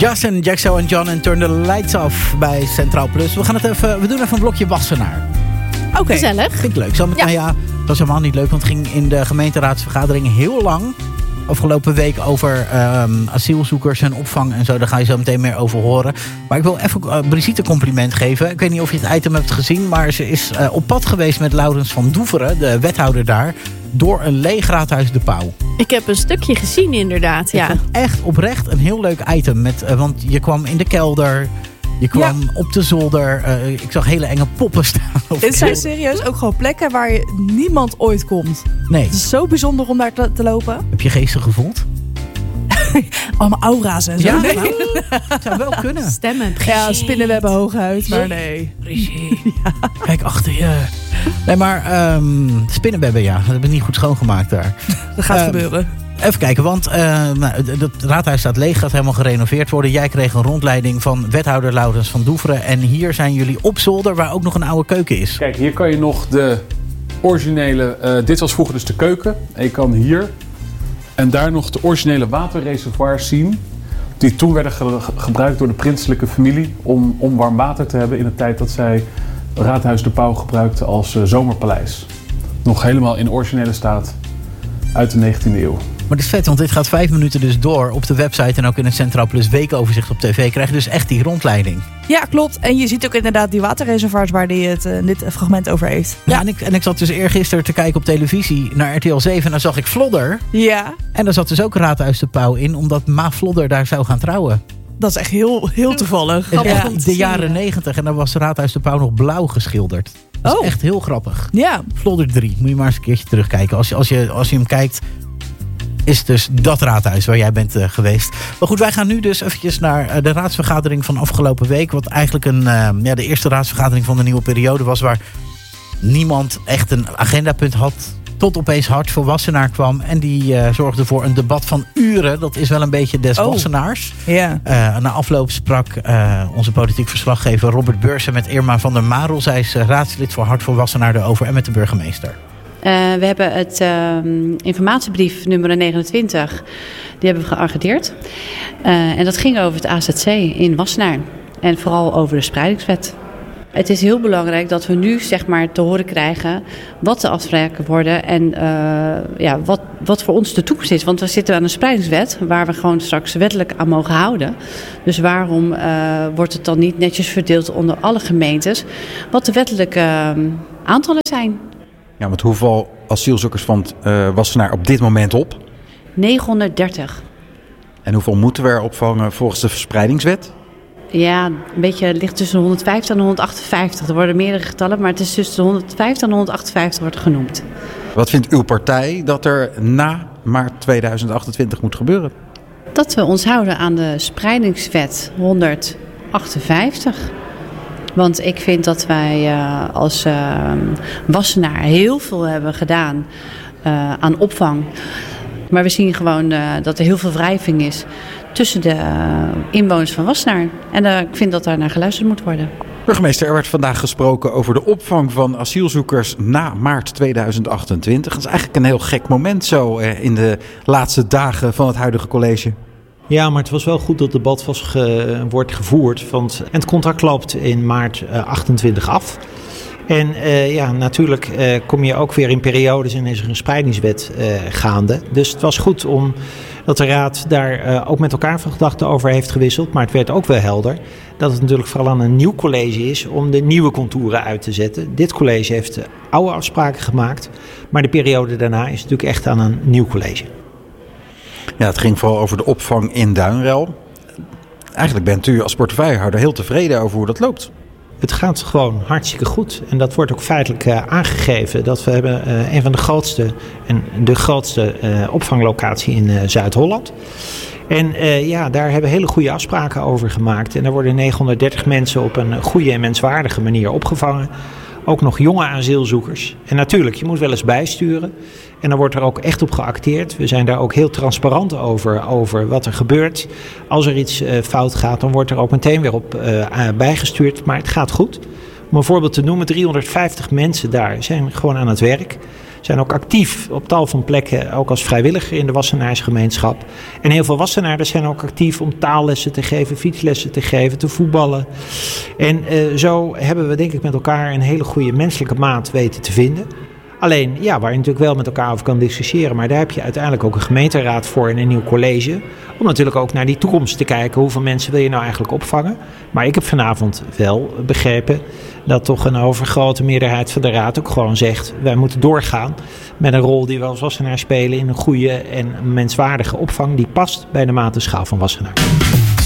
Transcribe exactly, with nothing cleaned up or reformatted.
Justin, Jaxo en John en Turn the Lights Off bij Centraal Plus. We gaan het even, we doen even een blokje Wassenaar. Oké. Okay. Gezellig. Vind ik leuk. Zo, ja. Nou ja, dat was helemaal niet leuk, want het ging in de gemeenteraadsvergadering heel lang. Afgelopen week over um, asielzoekers en opvang en zo. Daar ga je zo meteen meer over horen. Maar ik wil even uh, Brigitte een compliment geven. Ik weet niet of je het item hebt gezien, maar ze is uh, op pad geweest met Laurens van Doeveren, de wethouder daar, door een leeg raadhuis De Pauw. Ik heb een stukje gezien inderdaad, ja. Ik vond echt oprecht een heel leuk item. Met, uh, want je kwam in de kelder, je kwam ja. op de zolder. Uh, ik zag hele enge poppen staan. Het zijn serieus ook gewoon plekken waar je niemand ooit komt. Nee. Het is zo bijzonder om daar te, te lopen. Heb je geesten gevoeld? Allemaal aura's en zo. Ja, nee. nou, dat zou wel kunnen. Stemmen. Ja, spinnenwebben hooguit, maar nee. Ja. Kijk achter je. Nee, maar um, spinnenwebben, ja. Dat heb ik niet goed schoongemaakt daar. Dat gaat uh, gebeuren. Even kijken, want uh, nou, het raadhuis staat leeg, gaat helemaal gerenoveerd worden. Jij kreeg een rondleiding van wethouder Laurens van Doeveren. En hier zijn jullie op zolder, waar ook nog een oude keuken is. Kijk, hier kan je nog de originele... Uh, dit was vroeger dus de keuken. En je kan hier en daar nog de originele waterreservoirs zien. Die toen werden ge- gebruikt door de prinselijke familie om, om warm water te hebben in de tijd dat zij Raadhuis De Pauw gebruikte als uh, zomerpaleis. Nog helemaal in originele staat uit de negentiende eeuw. Maar het is vet, want dit gaat vijf minuten dus door op de website en ook in het Centraal Plus weekoverzicht op tv. Krijg je dus echt die rondleiding. Ja, klopt. En je ziet ook inderdaad die waterreservoirs waar hij het uh, dit fragment over heeft. Ja, ja en, ik, en ik zat dus eergisteren te kijken op televisie naar R T L zeven en dan zag ik Vlodder. Ja. En daar zat dus ook Raadhuis De Pauw in, omdat Ma Vlodder daar zou gaan trouwen. Dat is echt heel, heel toevallig. Het is echt ja. de jaren negentig en dan was Raadhuis De Pauw nog blauw geschilderd. Dat is oh. echt heel grappig. Ja. Vlodder drie, moet je maar eens een keertje terugkijken. Als je, als je, als je hem kijkt, is dus dat raadhuis waar jij bent uh, geweest. Maar goed, wij gaan nu dus eventjes naar uh, de raadsvergadering van afgelopen week. Wat eigenlijk een, uh, ja, de eerste raadsvergadering van de nieuwe periode was, waar niemand echt een agendapunt had. Tot opeens Hart voor Wassenaar kwam. En die uh, zorgde voor een debat van uren. Dat is wel een beetje des oh. Wassenaars. Ja. Uh, na afloop sprak uh, onze politiek verslaggever Robert Beursen met Irma van der Marel. Zij is uh, raadslid voor Hart voor Wassenaar erover en met de burgemeester. Uh, we hebben het uh, informatiebrief nummer negenentwintig, die hebben we geagendeerd. Uh, en dat ging over het A Z C in Wassenaar. En vooral over de spreidingswet. Het is heel belangrijk dat we nu zeg maar te horen krijgen wat de afspraken worden en uh, ja, wat, wat voor ons de toekomst is. Want we zitten aan een spreidingswet waar we gewoon straks wettelijk aan mogen houden. Dus waarom uh, wordt het dan niet netjes verdeeld onder alle gemeentes wat de wettelijke uh, aantallen zijn? Ja, want hoeveel asielzoekers van uh, Wassenaar op dit moment op? negenhonderddertig. En hoeveel moeten we er opvangen volgens de verspreidingswet? Ja, een beetje ligt tussen de honderdvijftig en de honderdachtenvijftig. Er worden meerdere getallen, maar het is tussen de honderdvijftig en de honderdachtenvijftig wordt genoemd. Wat vindt uw partij dat er na maart tweeduizend achtentwintig moet gebeuren? Dat we ons houden aan de spreidingswet honderdachtenvijftig. Want ik vind dat wij uh, als uh, Wassenaar heel veel hebben gedaan uh, aan opvang. Maar we zien gewoon uh, dat er heel veel wrijving is tussen de uh, inwoners van Wassenaar. En uh, ik vind dat daar naar geluisterd moet worden. Burgemeester, er werd vandaag gesproken over de opvang van asielzoekers na maart tweeduizend achtentwintig. Dat is eigenlijk een heel gek moment zo uh, in de laatste dagen van het huidige college. Ja, maar het was wel goed dat het debat was ge, wordt gevoerd. Want en het contract loopt in maart uh, achtentwintig af. En uh, ja, natuurlijk uh, kom je ook weer in periodes en is er een spreidingswet uh, gaande. Dus het was goed om dat de Raad daar uh, ook met elkaar van gedachten over heeft gewisseld. Maar het werd ook wel helder dat het natuurlijk vooral aan een nieuw college is om de nieuwe contouren uit te zetten. Dit college heeft uh, oude afspraken gemaakt, maar de periode daarna is natuurlijk echt aan een nieuw college. Ja, het ging vooral over de opvang in Duinrel. Eigenlijk bent u als portefeuillehouder heel tevreden over hoe dat loopt. Het gaat gewoon hartstikke goed. En dat wordt ook feitelijk uh, aangegeven. Dat we hebben uh, een van de grootste en de grootste uh, opvanglocatie in uh, Zuid-Holland. En uh, ja, daar hebben we hele goede afspraken over gemaakt. En daar worden negenhonderddertig mensen op een goede en menswaardige manier opgevangen. Ook nog jonge asielzoekers. En natuurlijk, je moet wel eens bijsturen. En dan wordt er ook echt op geacteerd. We zijn daar ook heel transparant over, over wat er gebeurt. Als er iets uh, fout gaat, dan wordt er ook meteen weer op uh, bijgestuurd. Maar het gaat goed. Om een voorbeeld te noemen, driehonderdvijftig mensen daar zijn gewoon aan het werk. zijn ook actief op tal van plekken, ook als vrijwilliger in de Wassenaarsgemeenschap. En heel veel Wassenaars zijn ook actief om taallessen te geven, fietslessen te geven, te voetballen. En uh, zo hebben we denk ik met elkaar een hele goede menselijke maat weten te vinden. Alleen, ja, waar je natuurlijk wel met elkaar over kan discussiëren, maar daar heb je uiteindelijk ook een gemeenteraad voor en een nieuw college. Om natuurlijk ook naar die toekomst te kijken. Hoeveel mensen wil je nou eigenlijk opvangen? Maar ik heb vanavond wel begrepen dat toch een overgrote meerderheid van de raad ook gewoon zegt, wij moeten doorgaan met een rol die we als Wassenaar spelen in een goede en menswaardige opvang die past bij de maat en schaal van Wassenaar.